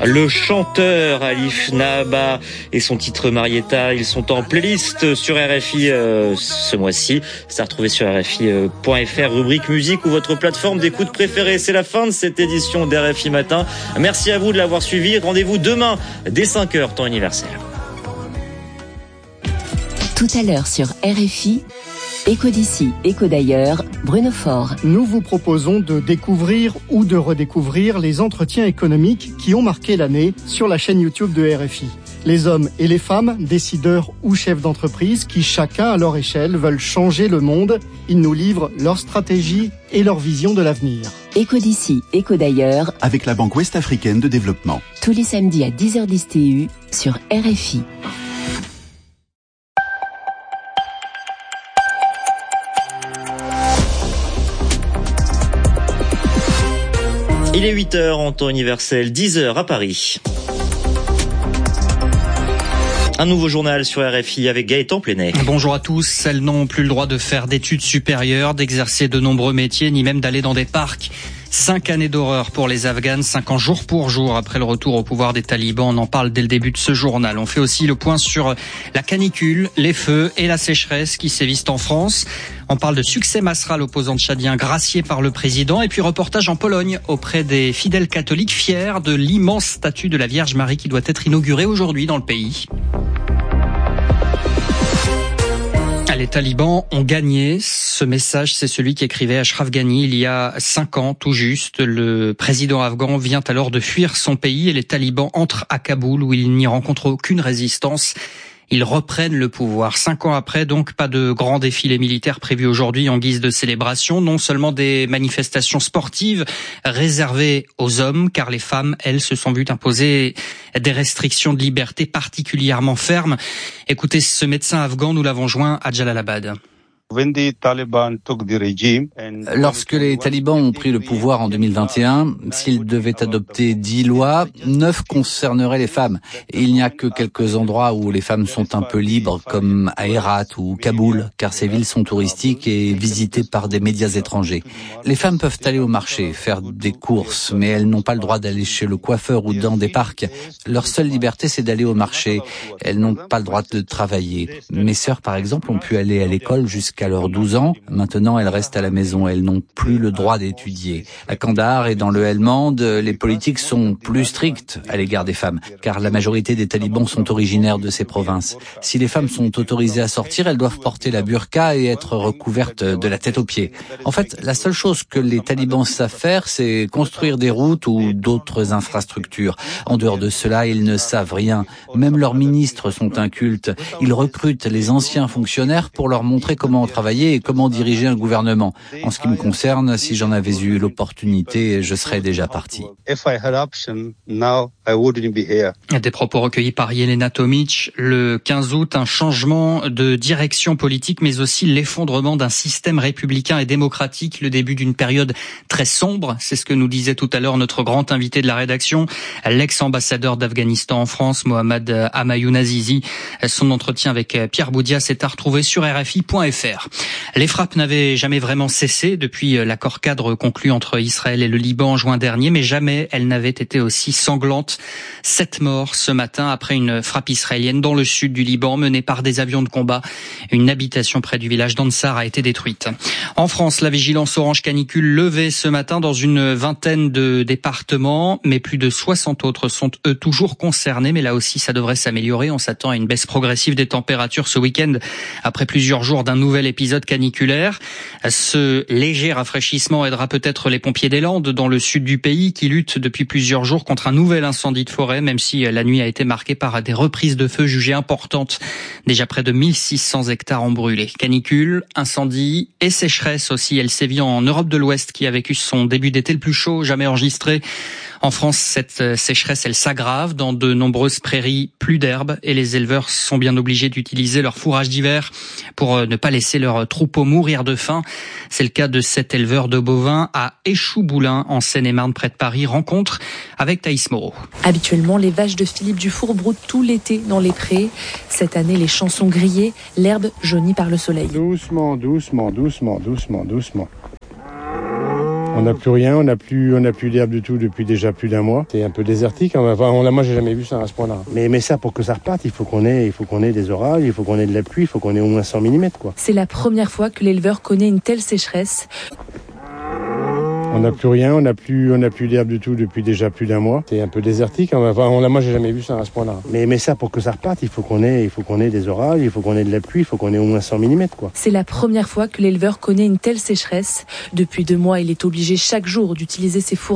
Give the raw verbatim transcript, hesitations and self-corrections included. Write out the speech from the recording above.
Le chanteur Alif Naaba et son titre Marietta, ils sont en playlist sur R F I euh, ce mois-ci. C'est à retrouver sur R F I point F R, rubrique musique ou votre plateforme d'écoute préférée. C'est la fin de cette édition d'R F I Matin. Merci à vous de l'avoir suivi. Rendez-vous demain dès cinq heures, temps universel. Tout à l'heure sur R F I, Écho d'ici, écho d'ailleurs, Bruno Faure. Nous vous proposons de découvrir ou de redécouvrir les entretiens économiques qui ont marqué l'année sur la chaîne YouTube de R F I. Les hommes et les femmes, décideurs ou chefs d'entreprise qui, chacun à leur échelle, veulent changer le monde. Ils nous livrent leur stratégie et leur vision de l'avenir. Écho d'ici, écho d'ailleurs, avec la Banque Ouest-Africaine de Développement. Tous les samedis à dix heures dix T U sur R F I. Il est huit heures en temps universel, dix heures à Paris. Un nouveau journal sur R F I avec Gaëtan Plenay. Bonjour à tous. Elles n'ont plus le droit de faire d'études supérieures, d'exercer de nombreux métiers, ni même d'aller dans des parcs. Cinq années d'horreur pour les Afghanes, cinq ans jour pour jour après le retour au pouvoir des talibans. On en parle dès le début de ce journal. On fait aussi le point sur la canicule, les feux et la sécheresse qui sévissent en France. On parle de Succès Masra, l'opposant tchadien gracié par le président. Et puis reportage en Pologne auprès des fidèles catholiques fiers de l'immense statue de la Vierge Marie qui doit être inaugurée aujourd'hui dans le pays. Les talibans ont gagné. Ce message, c'est celui qu'écrivait Ashraf Ghani il y a cinq ans, tout juste. Le président afghan vient alors de fuir son pays et les talibans entrent à Kaboul où ils n'y rencontrent aucune résistance. Ils reprennent le pouvoir. Cinq ans après, donc, pas de grand défilé militaire prévu aujourd'hui en guise de célébration. Non seulement des manifestations sportives réservées aux hommes, car les femmes, elles, se sont vues imposer des restrictions de liberté particulièrement fermes. Écoutez, ce médecin afghan, nous l'avons joint à Jalalabad. Lorsque les talibans ont pris le pouvoir en deux mille vingt et un, s'ils devaient adopter dix lois, neuf concerneraient les femmes. Et il n'y a que quelques endroits où les femmes sont un peu libres, comme à Herat ou Kaboul, car ces villes sont touristiques et visitées par des médias étrangers. Les femmes peuvent aller au marché, faire des courses, mais elles n'ont pas le droit d'aller chez le coiffeur ou dans des parcs. Leur seule liberté, c'est d'aller au marché. Elles n'ont pas le droit de travailler. Mes sœurs, par exemple, ont pu aller à l'école jusqu'à Jusqu'à leurs douze ans. Maintenant, elles restent à la maison. Elles n'ont plus le droit d'étudier. À Kandahar et dans le Helmand, les politiques sont plus strictes à l'égard des femmes, car la majorité des talibans sont originaires de ces provinces. Si les femmes sont autorisées à sortir, elles doivent porter la burqa et être recouvertes de la tête aux pieds. En fait, la seule chose que les talibans savent faire, c'est construire des routes ou d'autres infrastructures. En dehors de cela, ils ne savent rien. Même leurs ministres sont incultes. Ils recrutent les anciens fonctionnaires pour leur montrer comment travailler et comment diriger un gouvernement. En ce qui me concerne, si j'en avais eu l'opportunité, je serais déjà parti. Des propos recueillis par Yelena Tomic. Le quinze août, un changement de direction politique, mais aussi l'effondrement d'un système républicain et démocratique, le début d'une période très sombre. C'est ce que nous disait tout à l'heure notre grand invité de la rédaction, l'ex-ambassadeur d'Afghanistan en France, Mohammad Hamayoun Azizi. Son entretien avec Pierre Boudias est à retrouver sur R F I point F R. Les frappes n'avaient jamais vraiment cessé depuis l'accord cadre conclu entre Israël et le Liban en juin dernier, mais jamais elles n'avaient été aussi sanglantes. Sept morts ce matin après une frappe israélienne dans le sud du Liban menée par des avions de combat. Une habitation près du village d'Ansar a été détruite. En France, la vigilance orange canicule levée ce matin dans une vingtaine de départements, mais plus de soixante autres sont eux toujours concernés. Mais là aussi, ça devrait s'améliorer. On s'attend à une baisse progressive des températures ce week-end après plusieurs jours d'un nouvel épisode caniculaire. Ce léger rafraîchissement aidera peut-être les pompiers des Landes dans le sud du pays qui luttent depuis plusieurs jours contre un nouvel incendie de forêt, même si la nuit a été marquée par des reprises de feu jugées importantes. Déjà près de mille six cents hectares ont brûlé. Canicule, incendie et sécheresse aussi. Elle sévit en Europe de l'Ouest qui a vécu son début d'été le plus chaud jamais enregistré. En France, cette sécheresse, elle s'aggrave. Dans de nombreuses prairies, plus d'herbe et les éleveurs sont bien obligés d'utiliser leur fourrage d'hiver pour ne pas laisser leurs troupeaux mourir de faim. C'est le cas de cet éleveur de bovins à Échouboulin, en Seine-et-Marne, près de Paris. Rencontre avec Thaïs Moreau. Habituellement, les vaches de Philippe Dufour broutent tout l'été dans les prés. Cette année, les champs sont grillés, l'herbe jaunie par le soleil. Doucement, doucement, doucement, doucement, doucement. On n'a plus rien, on n'a plus, on n'a plus d'herbe du tout depuis déjà plus d'un mois. C'est un peu désertique. Enfin, on, moi, j'ai jamais vu ça à ce point-là. Mais, mais ça, pour que ça reparte, il faut qu'on ait, il faut qu'on ait des orages, il faut qu'on ait de la pluie, il faut qu'on ait au moins cent millimètres, quoi. C'est la première fois que l'éleveur connaît une telle sécheresse. On n'a plus rien, on n'a plus, on n'a plus d'herbe du tout depuis déjà plus d'un mois. C'est un peu désertique. Enfin, on, moi, j'ai jamais vu ça à ce point-là. Mais, mais ça, pour que ça reparte, il faut qu'on ait, il faut qu'on ait des orages, il faut qu'on ait de la pluie, il faut qu'on ait au moins cent millimètres, quoi. C'est la première fois que l'éleveur connaît une telle sécheresse. Depuis deux mois, il est obligé chaque jour d'utiliser ses fourches